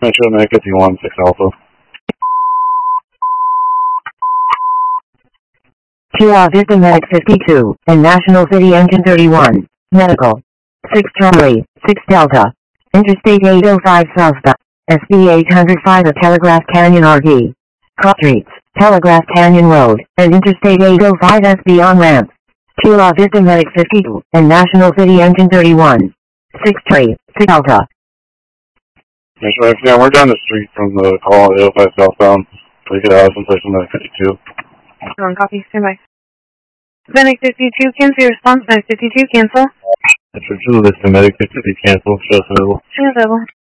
Metro Medic 51, 6 Alpha. QA Vista Medic 52, and National City Engine 31, Medical. 6 Charlie, 6 Delta. Interstate 805 Southbound. SB 805 at Telegraph Canyon RD. Cross Streets, Telegraph Canyon Road, and Interstate 805 SB on ramp. QA Vista Medic 52, and National City Engine 31. 6 Charlie, 6 Delta. Metro Medic, yeah, we're down the street from the call 805 southbound. So you could have some place in Medic 52. Copy, stand by. Medic 52, cancel your response. Medic 52, cancel. Metro 2, listen, Medic 53, cancel. Show us available. Show available.